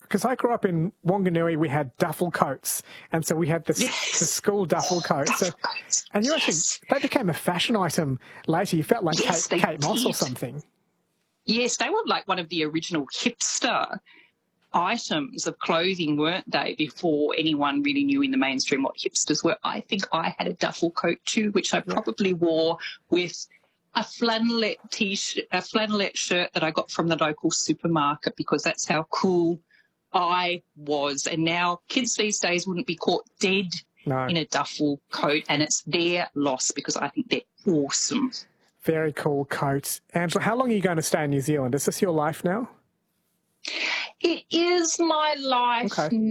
because I grew up in Wanganui, we had duffel coats, and so we had the school duffel coat. And you actually, that became a fashion item later. You felt like Kate Moss or something. Yes, they were like one of the original hipster items of clothing, weren't they, before anyone really knew in the mainstream what hipsters were. I think I had a duffel coat too, which I probably wore with a flannelette t-shirt, a flannelette shirt that I got from the local supermarket, because that's how cool I was. And now kids these days wouldn't be caught dead in a duffel coat, and it's their loss because I think they're awesome. Very cool coat. Angela, how long are you going to stay in New Zealand? Is this your life now? It is my life